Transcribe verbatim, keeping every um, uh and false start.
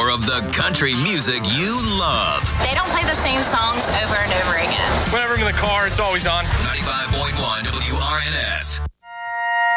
more of the country music you love. They don't play the same songs over and over again. Whenever I'm in the car, it's always on. ninety-five point one W R N S.